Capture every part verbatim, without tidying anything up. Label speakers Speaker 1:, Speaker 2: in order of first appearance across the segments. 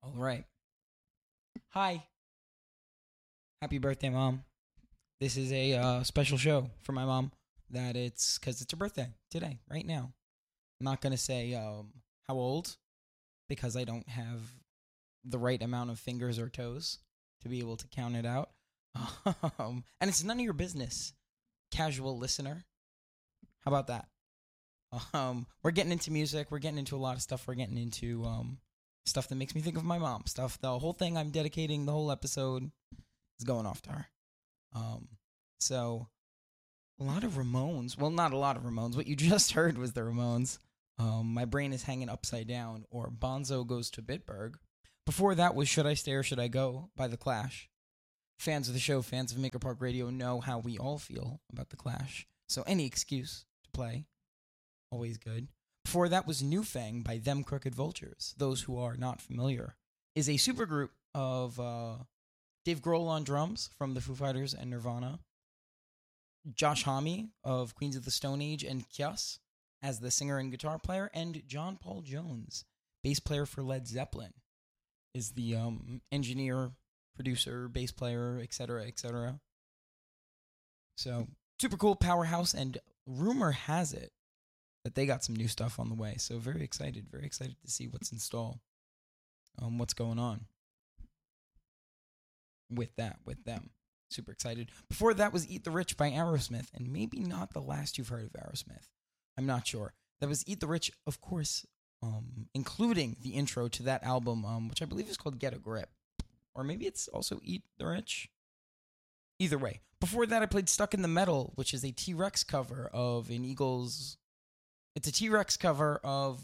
Speaker 1: All right. Hi. Happy birthday, Mom. This is a uh, special show for my mom that it's because it's her birthday today, right now. I'm not going to say um, how old because I don't have the right amount of fingers or toes to be able to count it out. Um, and it's none of your business, casual listener. How about that? Um, we're getting into music. We're getting into a lot of stuff. We're getting into um, stuff that makes me think of my mom. Stuff. The whole thing I'm dedicating the whole episode is going off to her. Um, so a lot of Ramones. Well, not a lot of Ramones. What you just heard was the Ramones. Um, my brain is hanging upside down. Or Bonzo Goes to Bitburg. Before that was Should I Stay or Should I Go by The Clash. Fans of the show, fans of Maker Park Radio know how we all feel about The Clash. So any excuse to play, always good. Before that was New Fang by Them Crooked Vultures. Those who are not familiar, is a supergroup of uh, Dave Grohl on drums from the Foo Fighters and Nirvana, Josh Homme of Queens of the Stone Age and Kiss as the singer and guitar player, and John Paul Jones, bass player for Led Zeppelin, is the um, engineer, producer, bass player, et cetera, et cetera. So, super cool powerhouse, and rumor has it that they got some new stuff on the way. So, very excited, very excited to see what's in store, um, what's going on with that, with them. Super excited. Before that was Eat the Rich by Aerosmith, and maybe not the last you've heard of Aerosmith. I'm not sure. That was Eat the Rich, of course, um, including the intro to that album, um, which I believe is called Get a Grip. Or maybe it's also Eat the Rich. Either way. Before that, I played Stuck in the Metal, which is a T-Rex cover of an Eagles... It's a T-Rex cover of...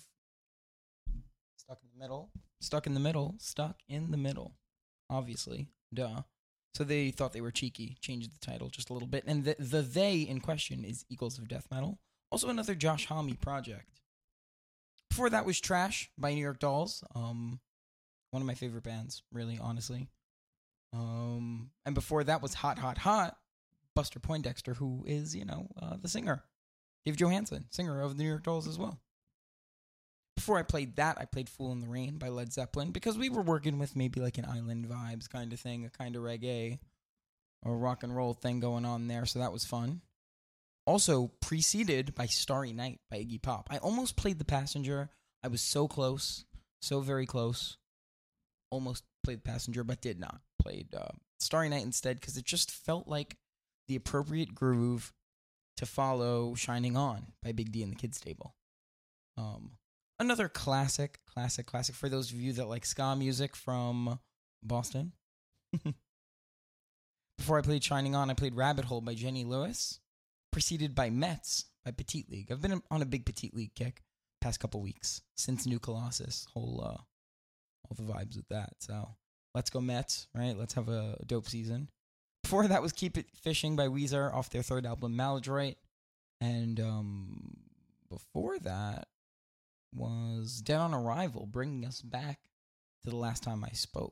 Speaker 1: Stuck in the Middle. Stuck in the Middle. Stuck in the Middle. Obviously. Duh. So they thought they were cheeky. Changed the title just a little bit. And the, the they in question is Eagles of Death Metal. Also another Josh Homme project. Before that was Trash by New York Dolls. Um... One of my favorite bands, really, honestly. Um, and before that was Hot, Hot, Hot, Buster Poindexter, who is, you know, uh, the singer. Dave Johansen, singer of the New York Dolls as well. Before I played that, I played Fool in the Rain by Led Zeppelin, because we were working with maybe like an island vibes kind of thing, a kind of reggae or rock and roll thing going on there, so that was fun. Also preceded by Starry Night by Iggy Pop. I almost played The Passenger. I was so close, so very close. Almost played Passenger, but did not. Played uh, Starry Night instead, because it just felt like the appropriate groove to follow Shining On by Big D and the Kids Table. Um, another classic, classic, classic for those of you that like ska music from Boston. Before I played Shining On, I played Rabbit Hole by Jenny Lewis, preceded by Mets by Petite League. I've been on a big Petite League kick past couple weeks since New Colossus, whole... Uh, all the vibes with that. So let's go Mets, right? Let's have a dope season. Before that was Keep It Fishing by Weezer off their third album, Maladroit. And um, before that was Dead on Arrival, bringing us back to the last time I spoke.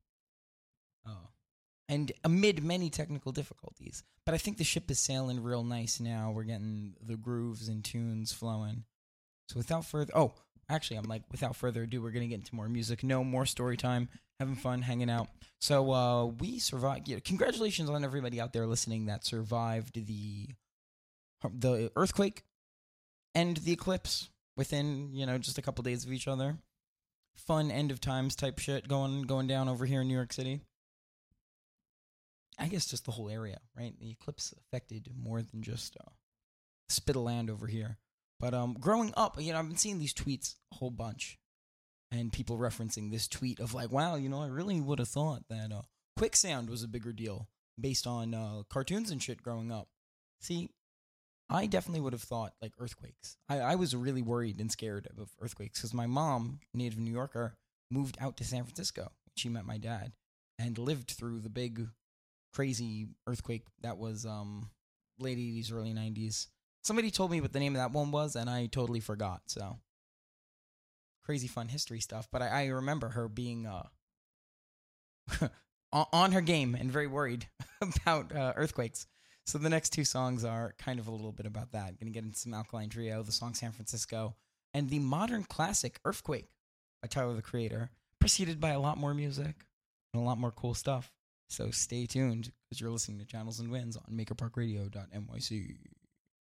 Speaker 1: Oh. And amid many technical difficulties. But I think the ship is sailing real nice now. We're getting the grooves and tunes flowing. So without further... Oh, Actually, I'm like, without further ado, we're going to get into more music. No, more story time, having fun, hanging out. So uh, we survived. Yeah, congratulations on everybody out there listening that survived the the earthquake and the eclipse within, you know, just a couple days of each other. Fun end of times type shit going going down over here in New York City. I guess just the whole area, right? The eclipse affected more than just uh, spit of land over here. But um, growing up, you know, I've been seeing these tweets a whole bunch. And people referencing this tweet of like, wow, you know, I really would have thought that uh, quicksand was a bigger deal based on uh, cartoons and shit growing up. See, I definitely would have thought like earthquakes. I, I was really worried and scared of earthquakes because my mom, native New Yorker, moved out to San Francisco when she met my dad and lived through the big, crazy earthquake that was um, late eighties, early nineties. Somebody told me what the name of that one was, and I totally forgot, so. Crazy fun history stuff, but I, I remember her being uh, on her game and very worried about uh, earthquakes. So the next two songs are kind of a little bit about that. Going to get into some Alkaline Trio, the song San Francisco, and the modern classic Earthquake by Tyler, the Creator, preceded by a lot more music and a lot more cool stuff. So stay tuned because you're listening to Channels and Winds on maker park radio dot n y c.